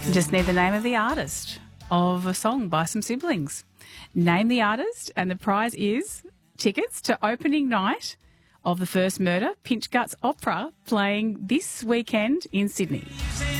Just need the name of the artist of a song by some siblings. Name the artist, and the prize is tickets to opening night of The First Murder, Pinch Guts Opera, playing this weekend in Sydney.